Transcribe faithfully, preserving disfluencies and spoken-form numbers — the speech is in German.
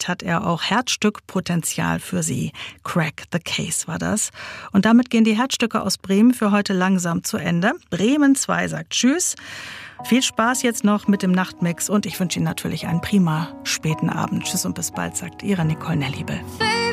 vielleicht hat er auch Herzstückpotenzial für Sie. Crack the Case war das. Und damit gehen die Herzstücke aus Bremen für heute langsam zu Ende. Bremen zwei sagt Tschüss. Viel Spaß jetzt noch mit dem Nachtmix und ich wünsche Ihnen natürlich einen prima späten Abend. Tschüss und bis bald, sagt Ihre Nicole Nelliebel.